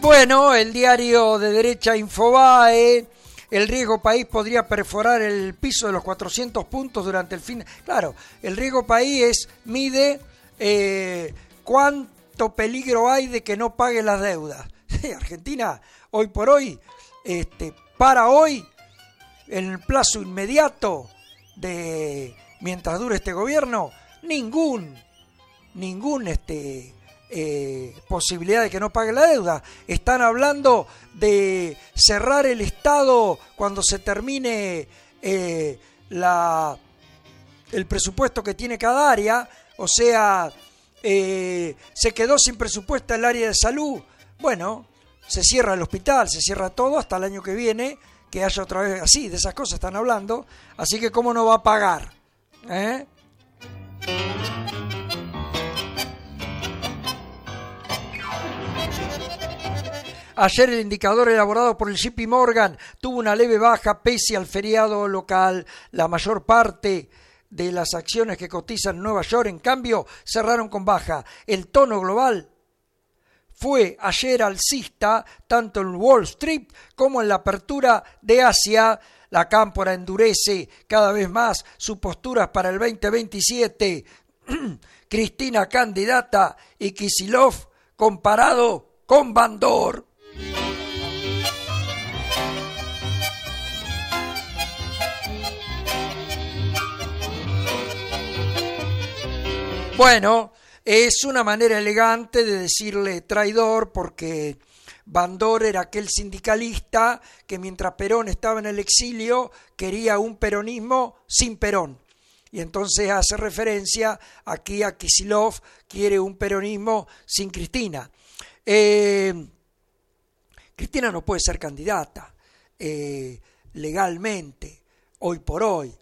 Bueno, el diario de derecha Infobae, el riesgo país podría perforar el piso de los 400 puntos durante el fin. Claro, el riesgo país mide cuánto peligro hay de que no pague las deudas. Argentina, hoy por hoy, para hoy, en el plazo inmediato de mientras dure este gobierno, ningún posibilidad de que no pague la deuda. Están hablando de cerrar el Estado cuando se termine el presupuesto que tiene cada área, o sea, se quedó sin presupuesto el área de salud. Bueno, se cierra el hospital, se cierra todo hasta el año que viene, que haya otra vez así, de esas cosas están hablando, así que ¿cómo no va a pagar? Ayer el indicador elaborado por el JP Morgan tuvo una leve baja pese al feriado local. La mayor parte de las acciones que cotizan en Nueva York, en cambio, cerraron con baja. El tono global fue ayer alcista, tanto en Wall Street como en la apertura de Asia. La cámpora endurece cada vez más sus posturas para el 2027. Cristina candidata y Kicillof comparado con Bandor. Bueno, es una manera elegante de decirle traidor, porque Bandor era aquel sindicalista que mientras Perón estaba en el exilio quería un peronismo sin Perón. Y entonces hace referencia aquí a Kicillof, quiere un peronismo sin Cristina. Cristina no puede ser candidata legalmente, hoy por hoy.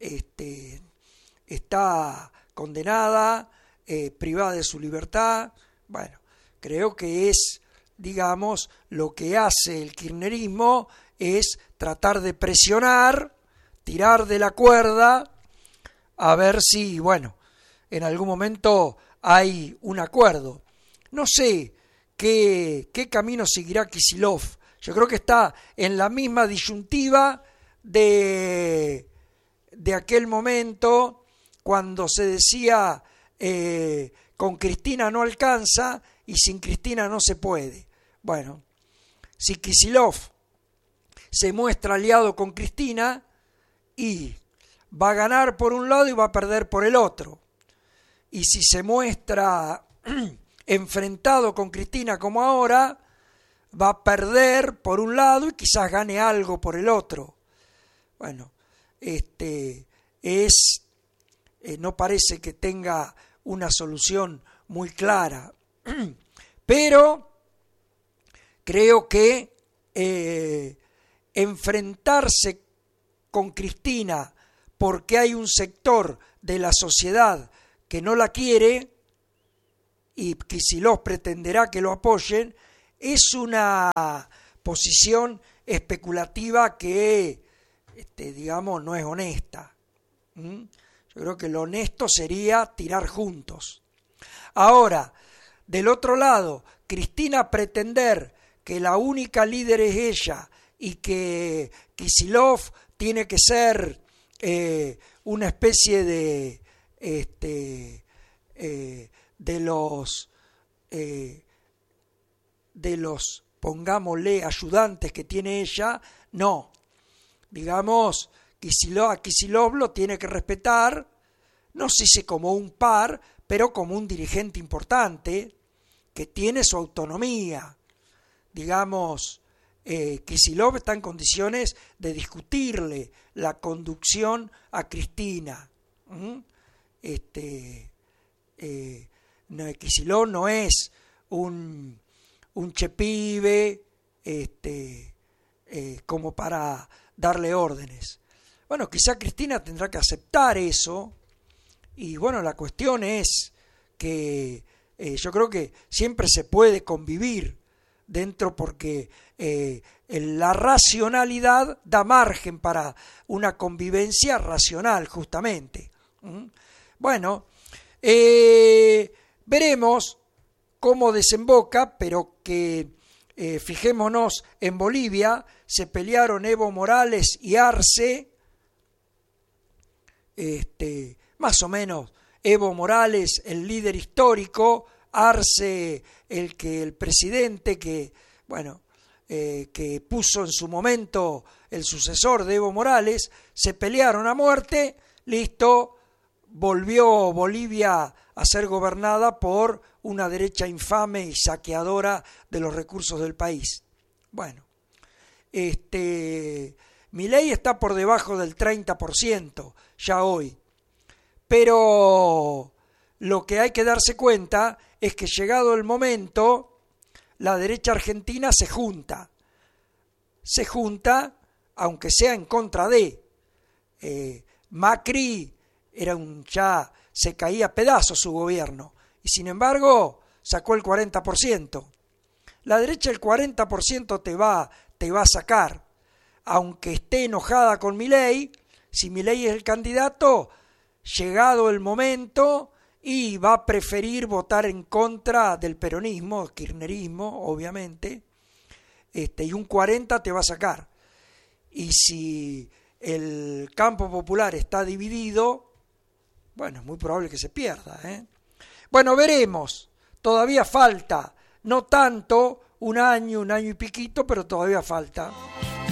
Está condenada, privada de su libertad. Bueno, creo que es, digamos, lo que hace el kirchnerismo es tratar de presionar, tirar de la cuerda, a ver si, bueno, en algún momento hay un acuerdo. No sé qué camino seguirá Kicillof. Yo creo que está en la misma disyuntiva de aquel momento cuando se decía con Cristina no alcanza y sin Cristina no se puede. Bueno, si Kicillof se muestra aliado con Cristina, y va a ganar por un lado y va a perder por el otro. Y si se muestra enfrentado con Cristina como ahora, va a perder por un lado y quizás gane algo por el otro. Bueno, no parece que tenga una solución muy clara, pero creo que enfrentarse con Cristina porque hay un sector de la sociedad que no la quiere y Kicillof pretenderá que lo apoyen, es una posición especulativa que, digamos, no es honesta. Yo creo que lo honesto sería tirar juntos. Ahora, del otro lado, Cristina pretender que la única líder es ella y que Kicillof tiene que ser una especie de los, pongámosle, ayudantes que tiene ella, no. Digamos, a Kicillof lo tiene que respetar, no sé si como un par, pero como un dirigente importante que tiene su autonomía. Digamos, Kicillof está en condiciones de discutirle la conducción a Cristina. Kicillof no es un chepibe como para darle órdenes. Bueno, quizá Cristina tendrá que aceptar eso, y bueno, la cuestión es que yo creo que siempre se puede convivir dentro, porque la racionalidad da margen para una convivencia racional, justamente. Bueno, veremos cómo desemboca, pero que Fijémonos en Bolivia, se pelearon Evo Morales y Arce, más o menos Evo Morales, el líder histórico, Arce, el presidente que puso en su momento el sucesor de Evo Morales, se pelearon a muerte, listo, volvió Bolivia a ser gobernada por una derecha infame y saqueadora de los recursos del país. Bueno, Milei está por debajo del 30% ya hoy, pero lo que hay que darse cuenta es que llegado el momento, la derecha argentina se junta, aunque sea en contra de. Macri ya se caía a pedazos su gobierno, y sin embargo sacó el 40%. La derecha el 40% te va a sacar, aunque esté enojada con Milei. Si Milei es el candidato, llegado el momento, y va a preferir votar en contra del peronismo, kirchnerismo, obviamente, y un 40% te va a sacar. Y si el campo popular está dividido, bueno, es muy probable que se pierda, Bueno, veremos, todavía falta, no tanto, un año y piquito, pero todavía falta.